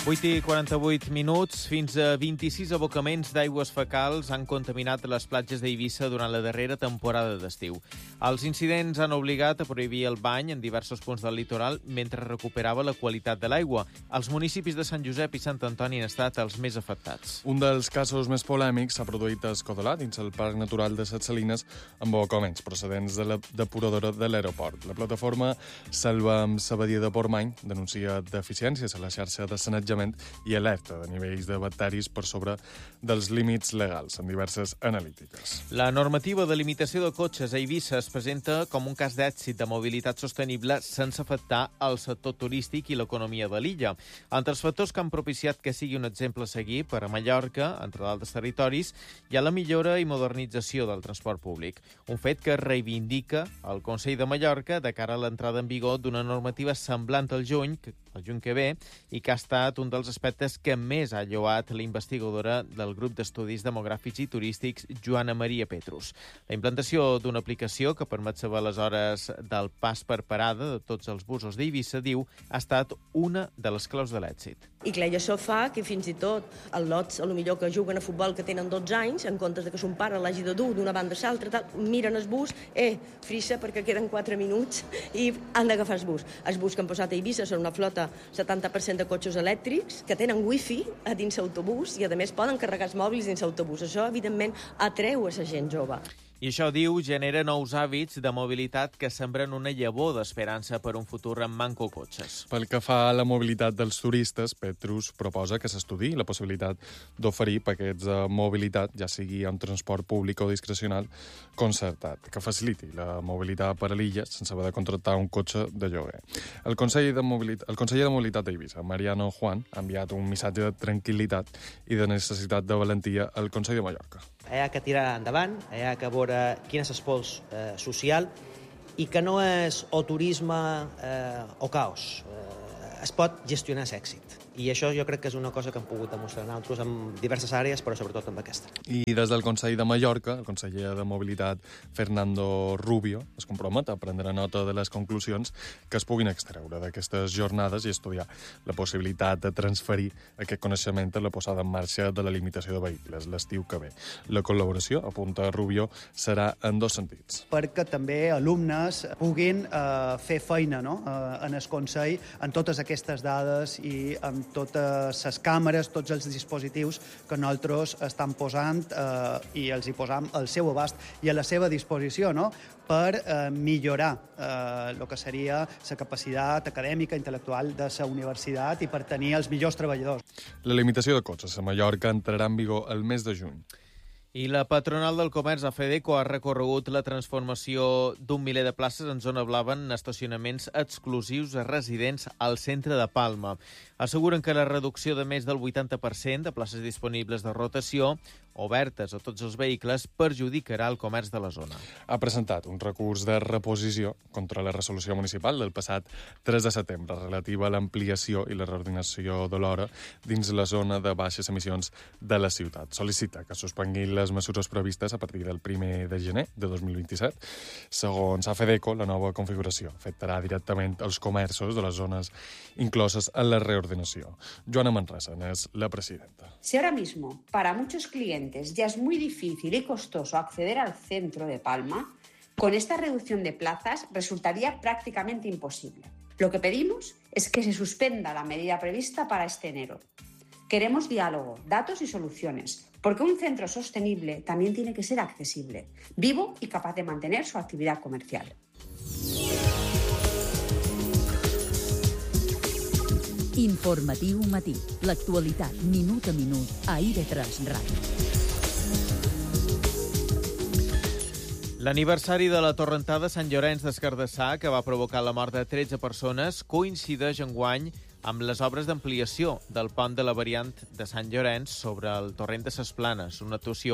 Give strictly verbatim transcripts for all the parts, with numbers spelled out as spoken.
vuit i quaranta-vuit minuts. Fins a vint-i-sis abocaments d'aigües fecals han contaminat les platges d'Eivissa durant la darrera temporada d'estiu. Els incidents han obligat a prohibir el bany en diversos punts del litoral mentre recuperava la qualitat de l'aigua. Els municipis de Sant Josep i Sant Antoni han estat els més afectats. Un dels casos més polèmics s'ha produït a Escodolat, dins el Parc Natural de Ses Salines, amb abocaments procedents de la depuradora de l'aeroport. La plataforma Salva amb Sabadia de Portmany denuncia deficiències a la xarxa de sanejament i alerta de nivells de bacteris per sobre dels límits legals en diverses analítiques. La normativa de limitació de cotxes a Eivissa es presenta com un cas d'èxit de mobilitat sostenible sense afectar el sector turístic i l'economia de l'illa. Entre els factors que han propiciat que sigui un exemple a seguir per a Mallorca, entre d'altres territoris, hi ha la millora i modernització del transport públic. Un fet que reivindica el Consell de Mallorca de cara a l'entrada en vigor d'una normativa semblant al juny, el juny que ve, i que ha estat un dels aspectes que més ha lloat la investigadora del grup d'estudis demogràfics i turístics Joana Maria Petrus. La implantació d'una aplicació que permet saber les hores del pas per parada de tots els busos d'Eivissa, diu, ha estat una de les claus de l'èxit. I clar, i això fa que fins i tot els lots, a lo millor que juguen a futbol que tenen dotze anys, en comptes de que son pare l'hagi de dur d'una banda a l'altra, miren el bus, eh, frissa perquè queden quatre minuts i han d'agafar el bus. Els bus que han posat a Eivissa són una flota setanta per cent de cotxes elèctrics que tenen wifi a dins l'autobús i, a més, poden carregar els mòbils dins l'autobús. Això, evidentment, atreu a la gent jove. I això, diu, genera nous hàbits de mobilitat que sembren una llavor d'esperança per un futur amb manco cotxes. Pel que fa a la mobilitat dels turistes, Petrus proposa que s'estudiï la possibilitat d'oferir paquets de mobilitat, ja sigui amb transport públic o discrecional, concertat, que faciliti la mobilitat per a l'illa sense haver de contractar un cotxe de lloguer. El Consell de Mobilitat, el conseller de Mobilitat d'Eivissa, Mariano Juan, ha enviat un missatge de tranquil·litat i de necessitat de valentia al Consell de Mallorca. Hi ha que tirar endavant, hi ha que veure quin és el pols eh, social i que no és o turisme eh, o caos. Eh, es pot gestionar l'èxit. I això jo crec que és una cosa que hem pogut demostrar nosaltres en diverses àrees, però sobretot en aquesta. I des del Consell de Mallorca, el conseller de Mobilitat, Fernando Rubio, es compromet a prendre nota de les conclusions que es puguin extreure d'aquestes jornades i estudiar la possibilitat de transferir aquest coneixement a la posada en marxa de la limitació de vehicles l'estiu que ve. La col·laboració, apunta Rubio, serà en dos sentits. Perquè també alumnes puguin eh, fer feina, no?, eh, en el Consell, en totes aquestes dades i amb totes les càmeres, tots els dispositius que nosaltres estan posant eh, i els hi posam al seu abast i a la seva disposició, no?, per eh, millorar eh, el que seria la capacitat acadèmica, intel·lectual de la universitat i per tenir els millors treballadors. La limitació de cotxes a Mallorca entrarà en vigor el mes de juny. I la patronal del comerç, AFEDECO, ha recorregut la transformació d'un miler de places en zona blava en estacionaments exclusius a residents al centre de Palma. Asseguren que la reducció de més del vuitanta per cent de places disponibles de rotació obertes a tots els vehicles perjudicarà el comerç de la zona. Ha presentat un recurs de reposició contra la resolució municipal del passat tres de setembre relativa a l'ampliació i la reordinació de l'hora dins la zona de baixes emissions de la ciutat. Sol·licita que suspenguin les mesures previstes a partir del primer de gener de dos mil vint-i-set. Segons AFEDECO, la nova configuració afectarà directament els comerços de les zones incloses en la reordinació. Joana Manresa és la presidenta. Si ahora mismo para muchos clientes ya es muy difícil y costoso acceder al centro de Palma, con esta reducción de plazas resultaría prácticamente imposible. Lo que pedimos es que se suspenda la medida prevista para este enero. Queremos diálogo, datos y soluciones, porque un centro sostenible también tiene que ser accesible, vivo y capaz de mantener su actividad comercial. Informatiu Matí. L'actualitat minut a minut a I V tres Ràdio. L'aniversari de la torrentada Sant Llorenç des Cardassar, que va provocar la mort de tretze persones, coincideix enguany amb les obres d'ampliació del pont de la variant de Sant Llorenç sobre el torrent de Ses Planes, una actuació que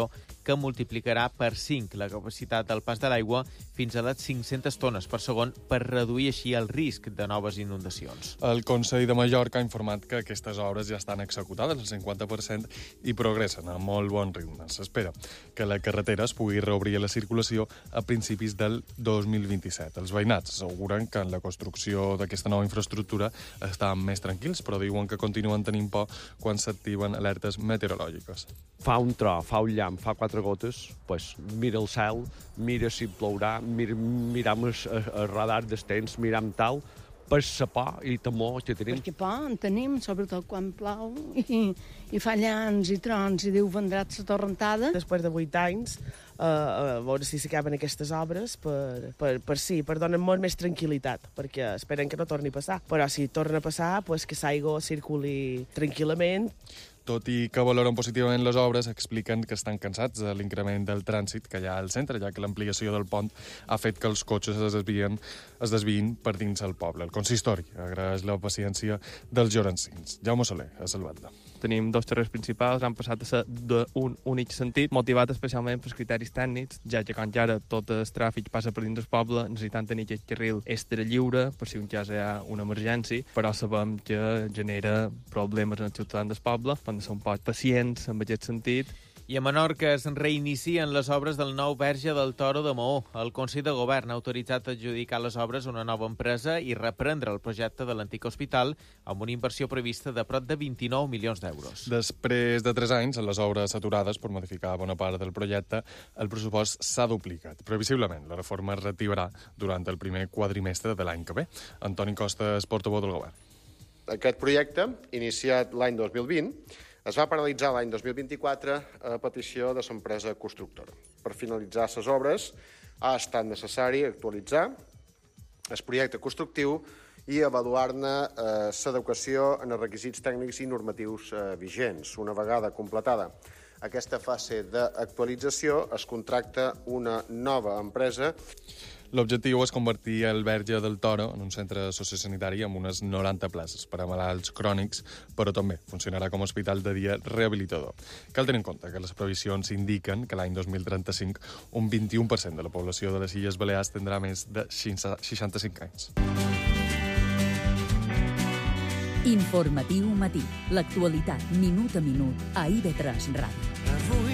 que multiplicarà per cinc la capacitat del pas de l'aigua fins a les cinc-centes tones per segon per reduir així el risc de noves inundacions. El Consell de Mallorca ha informat que aquestes obres ja estan executades al cinquanta per cent i progressen a molt bon ritme. S'espera que la carretera es pugui reobrir a la circulació a principis del dos mil vint-i-set. Els veïnats asseguren que en la construcció d'aquesta nova infraestructura estan més tranquils, però diuen que continuen tenint por quan s'activen alertes meteorològiques. Fa un tro, fa un llamp, fa quatre gotes, pues, mira el cel, mira si plourà, mira, miram el, el radar del temps, miram tal, per la por i temor que tenim. Perquè por en tenim, sobretot quan plou, i, i fa llamps i trons, i Déu vendrà la torrentada. Després de vuit anys, uh, a veure si s'acaben aquestes obres, per, per, per sí, per donar molt més tranquil·litat, perquè esperen que no torni a passar. Però si torna a passar, pues, que l'aigua circuli tranquil·lament. Tot i que valoren positivament les obres, expliquen que estan cansats de l'increment del trànsit que hi ha al centre, ja que l'ampliació del pont ha fet que els cotxes es desvien, es desviïn per dins el poble. El consistori agraeix la paciència dels llorencins. Jaume Soler, a Salvatge. Tenim dos carrers principals, han passat a ser d'un únic sentit, motivat especialment pels criteris tècnics, ja que quan ja ara tot el tràfic passa per dins del poble, necessitant tenir aquest carril extra lliure, per si un cas hi ha una emergència, però sabem que genera problemes en els ciutadans del poble, hem de ser un poc pacients en aquest sentit. I a Menorca es reinicien les obres del nou Verge del Toro de Maó. El Consell de Govern ha autoritzat adjudicar les obres a una nova empresa i reprendre el projecte de l'antic hospital amb una inversió prevista de prop de vint-i-nou milions d'euros. Després de tres anys, en les obres aturades per modificar bona part del projecte, el pressupost s'ha duplicat. Previsiblement, la reforma es reactivarà durant el primer quadrimestre de l'any que ve. Antoni Costa és portaveu del Govern. Aquest projecte, iniciat l'any dos mil vint, es va paralitzar l'any dos mil vint-i-quatre a petició de l'empresa constructora. Per finalitzar les obres ha estat necessari actualitzar el projecte constructiu i avaluar-ne l'adequació en els requisits tècnics i normatius vigents. Una vegada completada aquesta fase d'actualització, es contracta una nova empresa. L'objectiu és convertir el Verge del Toro en un centre sociosanitari amb unes noranta places per a malalts crònics, però també funcionarà com a hospital de dia rehabilitador. Cal tenir en compte que les previsions indiquen que l'any dos mil trenta-cinc un vint-i-u per cent de la població de les Illes Balears tindrà més de seixanta-cinc anys. Informatiu matí. L'actualitat minut a minut a I V tres Ràdio.